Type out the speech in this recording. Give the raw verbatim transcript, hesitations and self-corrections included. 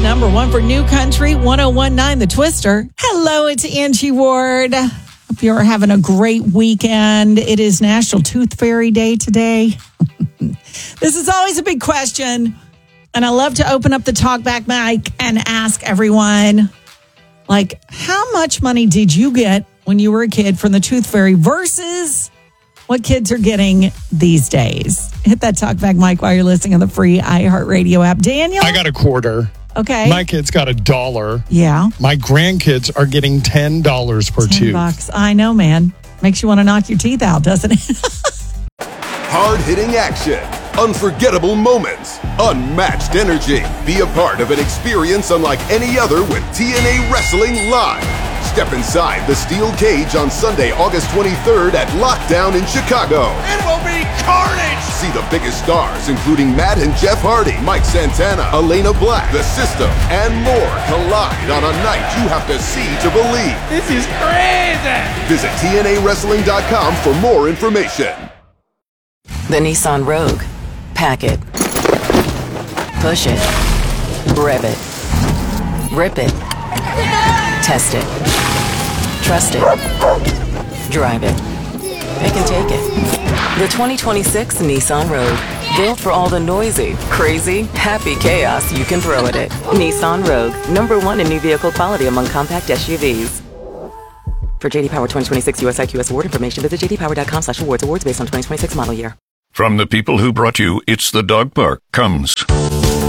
number one for New Country, one oh one point nine The Twister. Hello, it's Angie Ward. Hope you're having a great weekend. It is National Tooth Fairy Day today. This is always a big question, and I love to open up the talkback mic and ask everyone, like, how much money did you get when you were a kid from the Tooth Fairy versus what kids are getting these days? Hit that talkback mic while you're listening on the free iHeartRadio app. Daniel? I got a quarter. Okay. My kids got a dollar. Yeah. My grandkids are getting ten dollars per ten tooth. bucks. I know, man. Makes you want to knock your teeth out, doesn't it? Hard-hitting action, unforgettable moments, unmatched energy. Be a part of an experience unlike any other with T N A Wrestling Live. Step inside the steel cage on Sunday, August twenty-third at Lockdown in Chicago. It will be carnage! See the biggest stars, including Matt and Jeff Hardy, Mike Santana, Elena Black, The System, and more collide on a night you have to see to believe. This is crazy! Visit T N A wrestling dot com for more information. The Nissan Rogue. Pack it. Push it. Rev it. Rip it. Test it. Trust it. Drive it. Pick and take it. The twenty twenty-six Nissan Rogue. Built for all the noisy, crazy, happy chaos you can throw at it. Nissan Rogue. Number one in new vehicle quality among compact S U Vs. For J D Power twenty twenty-six U S I Q S award information, visit j d power dot com slash awards. Awards based on twenty twenty-six model year. From the people who brought you It's the Dog Park comes